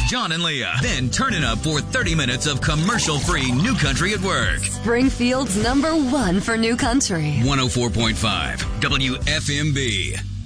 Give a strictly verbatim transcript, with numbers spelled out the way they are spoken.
John and Leah. Then turn it up for thirty minutes of commercial-free New Country at Work. Springfield's number one for New Country. one oh four point five W F M B.